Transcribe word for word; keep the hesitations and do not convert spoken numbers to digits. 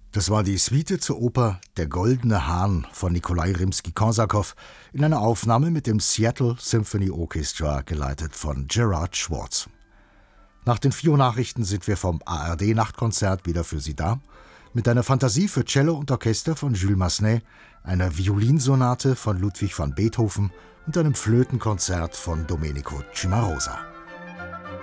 Das war die Suite zur Oper Der Goldene Hahn von Nikolai Rimski-Korsakow in einer Aufnahme mit dem Seattle Symphony Orchestra, geleitet von Gerard Schwartz. Nach den vier Uhr Nachrichten sind wir vom A R D-Nachtkonzert wieder für Sie da, mit einer Fantasie für Cello und Orchester von Jules Massenet, einer Violinsonate von Ludwig van Beethoven und einem Flötenkonzert von Domenico Cimarosa.